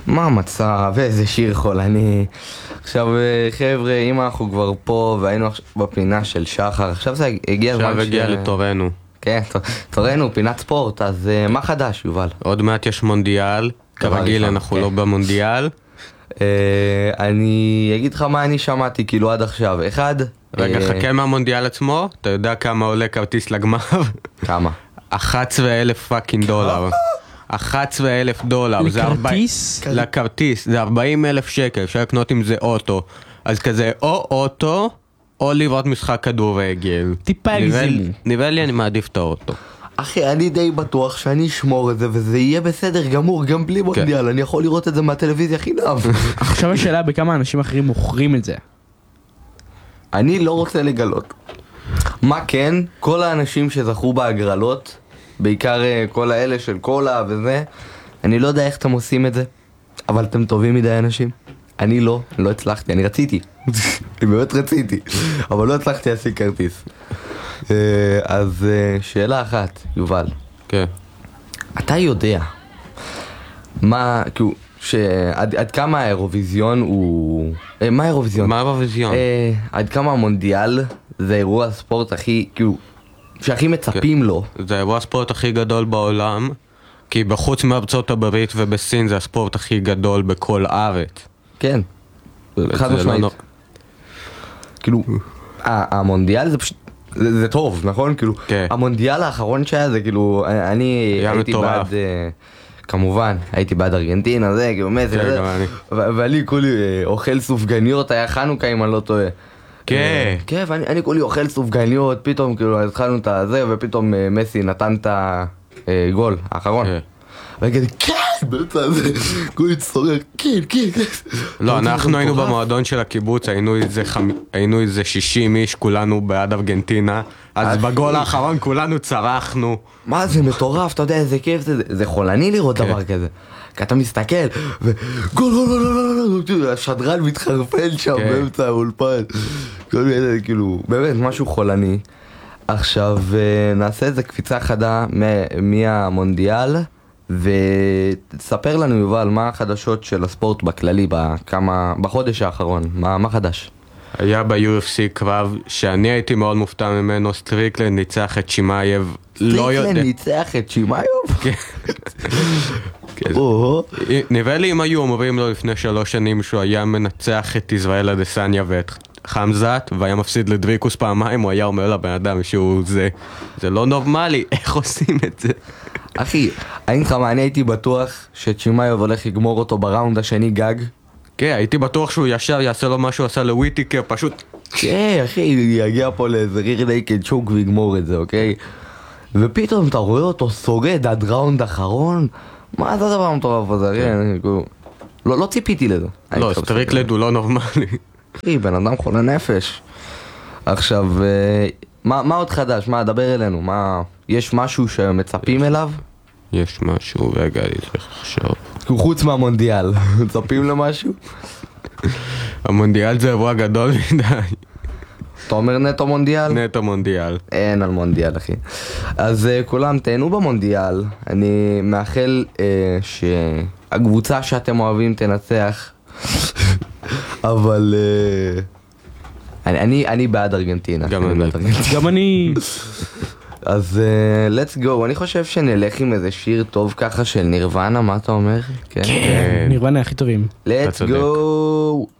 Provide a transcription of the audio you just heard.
מה המצב? איזה שיר חולני. עכשיו חבר'ה, אם אנחנו כבר פה והיינו בפינה של שחר, עכשיו זה הגיע הזמן עכשיו הגיע לתורנו. כן, תורנו, פינת ספורט, אז מה חדש, יובל? עוד מעט יש מונדיאל, כרגיל אנחנו לא במונדיאל. אני אגיד לך מה אני שמעתי כאילו עד עכשיו. אחד... רגע, חכה מהמונדיאל עצמו, אתה יודע כמה עולה כרטיס לגמר? כמה? 11,000 פאקינג דולר. 11,000 דולר. לכרטיס? לכרטיס, זה 40,000 שקל, אפשר לקנות עם זה אוטו. אז כזה, או אוטו, או לראות משחק כדורגל. טיפה הגזימו. נראה לי אני מעדיף את האוטו. אחי, אני די בטוח שאני אשמור את זה וזה יהיה בסדר גמור גם בלי מונדיאל, אני יכול לראות את זה מהטלוויזיה חינם. עכשיו השאלה בכמה אנשים אחרים מוכרים את זה. אני לא רוצה לגלות. מה כן, כל האנשים שזכו בהגרלות, בעיקר כל האלה של קולה וזה, אני לא יודע איך אתם עושים את זה, אבל אתם טובים מדי אנשים. אני לא הצלחתי, אני רציתי. אני באמת רציתי, אבל לא הצלחתי להשיג כרטיס. אז שאלה אחת, יובל. כן. אתה יודע מה, כאילו, עד כמה האירוויזיון הוא... מה האירוויזיון? מה האירוויזיון? עד כמה המונדיאל זה אירוע הספורט הכי, כאילו, שהכי מצפים לו. זה אירוע הספורט הכי גדול בעולם, כי בחוץ מארצות הברית ובסין זה הספורט הכי גדול בכל הארץ. כן, חד משמעית. כאילו, המונדיאל זה פשוט... זה טוב, נכון? כאילו, המונדיאל האחרון שהיה זה כאילו, אני הייתי בעד, כמובן, הייתי בעד ארגנטינה, זה, כאילו, מסי, ואני כולי אוכל סופגניות, היה חנוכה אם אני לא טועה. כן. כן, ואני כולי אוכל סופגניות, פתאום כאילו התחלנו את זה, ופתאום מסי נתן את הגול האחרון. וכזה, כן, באמצע הזה, כולי צורק, כן. לא, אנחנו היינו במועדון של הקיבוץ, היינו איזה 60 איש, כולנו בעד ארגנטינה, אז בגול האחרון כולנו צרחנו. מה זה מטורף, אתה יודע איזה כיף זה, זה חולני לראות דבר כזה. כי אתה מסתכל, וגול, השדרן מתחרפן שם באמצע האולפן. כאילו, באמת משהו חולני. עכשיו נעשה איזה קפיצה חדה מהמונדיאל, ותספר לנו יובל מה החדשות של הספורט בכללי בחודש האחרון, מה חדש? היה ב-UFC קרב שאני הייתי מאוד מופתע ממנו, סטריקלנד ניצח את שימאייב. סטריקלנד ניצח את שימאייב? כן. נראה לי אם היו אומרים לו לפני 3 שנים שהוא היה מנצח את ישראל אדסניה ואת חמזת והיה מפסיד לדריקוס פעמיים, הוא היה אומר לבן אדם שהוא זה לא נורמלי, איך עושים את זה? אחי, אני הייתי בטוח שצ'ימאייב הולך לגמור אותו בראונד השני גג. כן, הייתי בטוח שהוא ישר יעשה לו מה שהוא עשה לוויטיקר, פשוט... כן, אחי, יגיע פה לאיזה ריר נקד שוק ויגמור את זה, אוקיי? ופתאום אתה רואה אותו סוגד עד ראונד אחרון? מה זה הדבר המטורף הזה? לא ציפיתי לזה. לא, סטריקלנד הוא לא נורמלי. אחי, בן אדם חולה נפש. עכשיו, מה עוד חדש? מה, דבר אלינו? יש משהו שמצפים אליו? יש משהו, רגע, אני צריך לחשוב. חוץ מהמונדיאל, מצפים למשהו? המונדיאל זה אירוע גדול מדי. אתה אומר נטו מונדיאל? נטו מונדיאל. אין על מונדיאל, אחי. אז כולם תהנו במונדיאל. אני מאחל שהקבוצה שאתם אוהבים תנצח. אבל אני בעד ארגנטינה. גם אני. אז let's go. אני חושב שנלך עם איזה שיר טוב ככה של נירוונה, מה אתה אומר? כן, נירוונה הכי טובים. let's go.